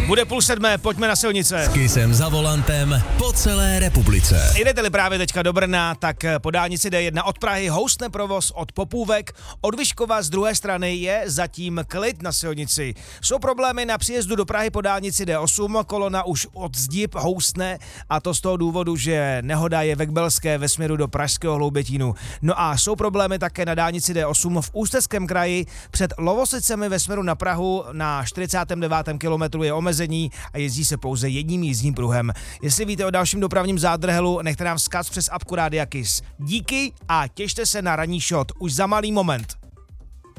Bude 6:30, pojďme na silnice. S Kissem za volantem po celé republice. Jdete-li právě teďka do Brna, tak po dálnici D1 od Prahy houstne provoz od Popůvek. Od Vyškova z druhé strany je zatím klid na silnici. Jsou problémy na příjezdu do Prahy po dálnici D8, kolona už od Zdib houstne a to z toho důvodu, že nehoda je ve Kbelské ve směru do Pražského Hloubětínu. No a jsou problémy také na dálnici D8 v Ústeckém kraji před Lovosicemi ve směru na Prahu na 49. kilometru je omezení a jezdí se pouze jedním jízdním pruhem. Jestli víte o dalším dopravním zádrhelu, nechte nám vzkaz přes apku Rádia Kiss. Díky a těšte se na ranní shot už za malý moment.